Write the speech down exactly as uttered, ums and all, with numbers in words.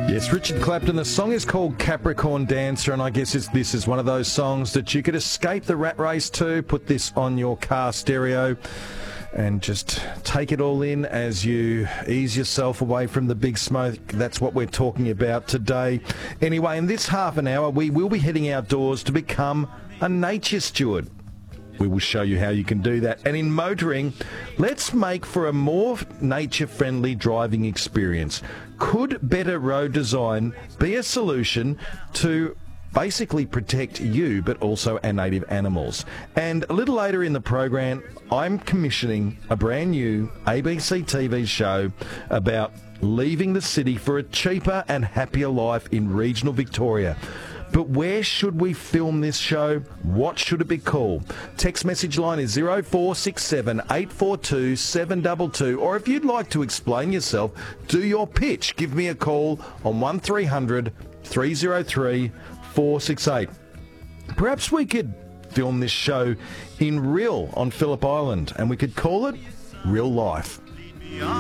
Yes, Richard Clapton. The song is called Capricorn Dancer, and I guess it's, this is one of those songs that you could escape the rat race to. Put this on your car stereo and just take it all in as you ease yourself away from the big smoke. That's what we're talking about today. Anyway, in this half an hour, we will be heading outdoors to become a nature steward. We will show you how you can do that. And in motoring, let's make for a more nature-friendly driving experience. Could better road design be a solution to basically protect you, but also our native animals? And a little later in the program, I'm commissioning a brand new A B C T V show about leaving the city for a cheaper and happier life in regional Victoria. But where should we film this show? What should it be called? Text message line is zero four six seven, eight four two, seven two two. Or if you'd like to explain yourself, do your pitch. Give me a call on one three hundred, three oh three, four six eight. Perhaps we could film this show in Rhyl on Phillip Island, and we could call it Real Life.